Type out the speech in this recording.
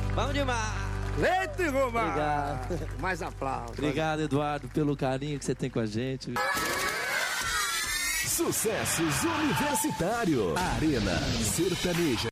Vamos demais. Leite Roma! Obrigado. Mais aplausos. Obrigado, Eduardo, pelo carinho que você tem com a gente. Sucessos Universitário. Arena Sertaneja.